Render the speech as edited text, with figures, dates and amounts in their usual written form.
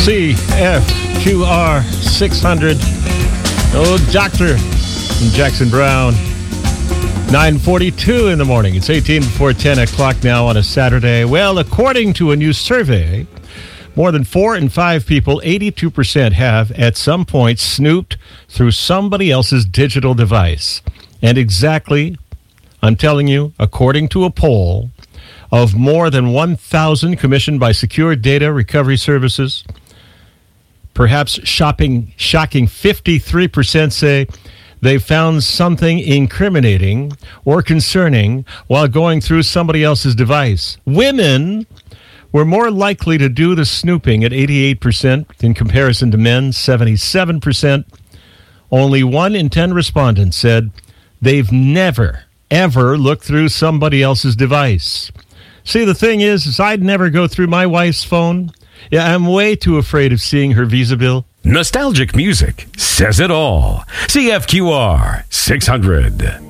CFQR 600. Oh, Doctor from Jackson Brown. 9:42 in the morning. It's 18 before 10 o'clock now on a Saturday. Well, according to a new survey, more than 4 in 5 people, 82%, have at some point snooped through somebody else's digital device. And exactly, I'm telling you, according to a poll of more than 1,000 commissioned by Secure Data Recovery Services, perhaps shocking 53% say they found something incriminating or concerning while going through somebody else's device. Women were more likely to do the snooping at 88% in comparison to men, 77%. Only 1 in 10 respondents said they've never, ever looked through somebody else's device. See, the thing is I'd never go through my wife's phone. Yeah, I'm way too afraid of seeing her Visa bill. Nostalgic music says it all. CFQR 600.